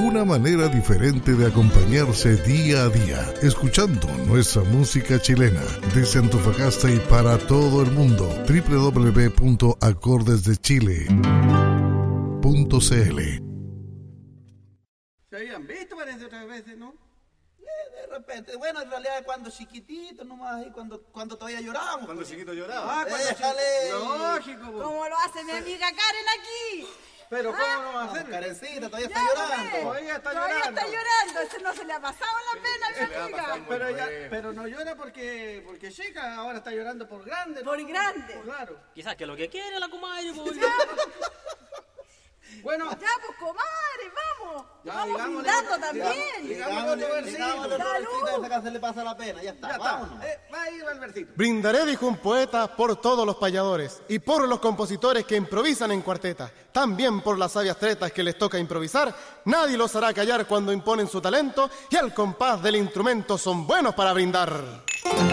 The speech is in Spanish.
una manera diferente de acompañarse día a día, escuchando nuestra música chilena, desde Antofagasta y para todo el mundo. www.acordesdechile.cl. Se habían visto, parece, otras veces, ¿no? De repente, bueno, en realidad cuando chiquitito nomás, ahí cuando todavía llorábamos. Cuando chiquito lloraba. Ah, déjale. Lógico. ¿Cómo lo hace mi amiga Karen aquí? Pero ¿cómo no va a hacer? Karencita, todavía está Ya, llorando. pues. Todavía está Todavía llorando. está llorando. Ese no se le ha pasado la pena, mi amiga. Pero no llora porque chica, ahora está llorando por grande. Por grande. Claro. Quizás que lo que quiere la comadre, pues. Bueno. Ya, pues, comadre, vamos. Ya, vamos digámosle, brindando también. Digámosle otro versito. Salud. Hasta que se le pasa la pena, ya está. Ya Vámonos. Va a ir el versito. Brindaré, dijo un poeta, por todos los payadores y por los compositores que improvisan en cuarteta. También por las sabias tretas que les toca improvisar. Nadie los hará callar cuando imponen su talento y al compás del instrumento son buenos para brindar.